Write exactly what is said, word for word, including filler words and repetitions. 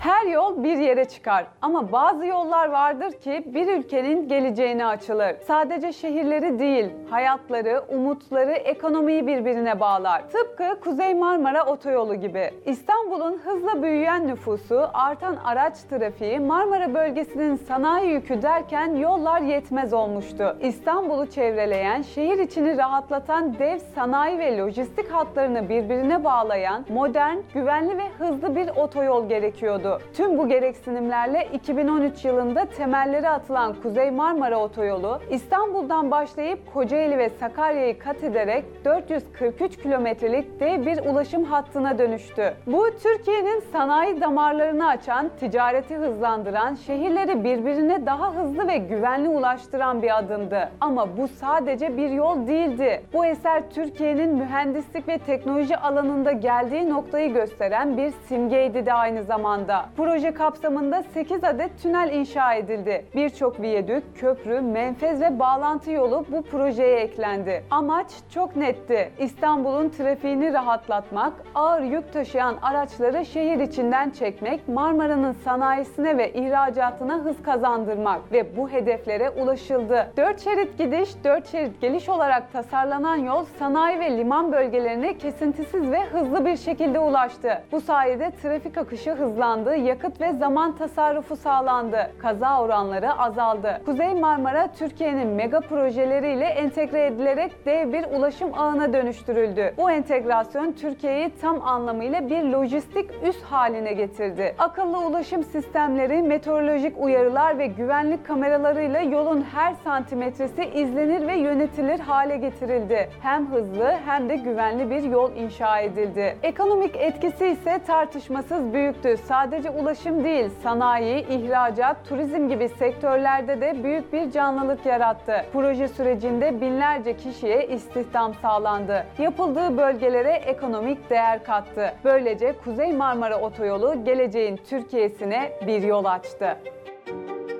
Her yol bir yere çıkar ama bazı yollar vardır ki bir ülkenin geleceğini açılır. Sadece şehirleri değil, hayatları, umutları, ekonomiyi birbirine bağlar. Tıpkı Kuzey Marmara Otoyolu gibi. İstanbul'un hızla büyüyen nüfusu, artan araç trafiği, Marmara bölgesinin sanayi yükü derken yollar yetmez olmuştu. İstanbul'u çevreleyen, şehir içini rahatlatan dev sanayi ve lojistik hatlarını birbirine bağlayan modern, güvenli ve hızlı bir otoyol gerekiyordu. Tüm bu gereksinimlerle iki bin on üç yılında temelleri atılan Kuzey Marmara Otoyolu, İstanbul'dan başlayıp Kocaeli ve Sakarya'yı kat ederek dört yüz kırk üç kilometrelik dev bir ulaşım hattına dönüştü. Bu, Türkiye'nin sanayi damarlarını açan, ticareti hızlandıran, şehirleri birbirine daha hızlı ve güvenli ulaştıran bir adımdı. Ama bu sadece bir yol değildi. Bu eser Türkiye'nin mühendislik ve teknoloji alanında geldiği noktayı gösteren bir simgeydi de aynı zamanda. Proje kapsamında sekiz adet tünel inşa edildi. Birçok viyadük, köprü, menfez ve bağlantı yolu bu projeye eklendi. Amaç çok netti. İstanbul'un trafiğini rahatlatmak, ağır yük taşıyan araçları şehir içinden çekmek, Marmara'nın sanayisine ve ihracatına hız kazandırmak ve bu hedeflere ulaşıldı. Dört şerit gidiş, dört şerit geliş olarak tasarlanan yol sanayi ve liman bölgelerine kesintisiz ve hızlı bir şekilde ulaştı. Bu sayede trafik akışı hızlandı, yakıt ve zaman tasarrufu sağlandı. Kaza oranları azaldı. Kuzey Marmara, Türkiye'nin mega projeleriyle entegre edilerek dev bir ulaşım ağına dönüştürüldü. Bu entegrasyon Türkiye'yi tam anlamıyla bir lojistik üs haline getirdi. Akıllı ulaşım sistemleri, meteorolojik uyarılar ve güvenlik kameralarıyla yolun her santimetresi izlenir ve yönetilir hale getirildi. Hem hızlı hem de güvenli bir yol inşa edildi. Ekonomik etkisi ise tartışmasız büyüktü. Sadece ulaşım değil, sanayi, ihracat, turizm gibi sektörlerde de büyük bir canlılık yarattı. Proje sürecinde binlerce kişiye istihdam sağlandı. Yapıldığı bölgelere ekonomik değer kattı. Böylece Kuzey Marmara Otoyolu geleceğin Türkiye'sine bir yol açtı.